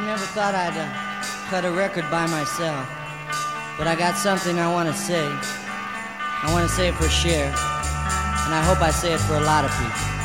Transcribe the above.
never thought I'd cut a record by myself, but I got something I want to say. I want to say it for Cher, and I hope I say it for a lot of people.